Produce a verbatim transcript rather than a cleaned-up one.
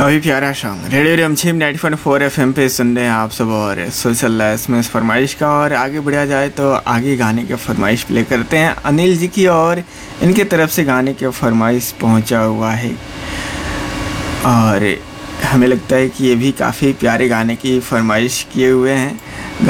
काफ़ी प्यारा song radio रमझिम ninety point four F M पे सुन रहे हैं आप सब। और सोशल लाइफ में इस फरमाइश का और आगे बढ़ा जाए तो आगे गाने के फरमाइश प्ले करते हैं अनिल जी की। और इनके तरफ से गाने के फरमाइश पहुंचा हुआ है और हमें लगता है कि ये भी काफ़ी प्यारे गाने की फरमाइश किए हुए हैं।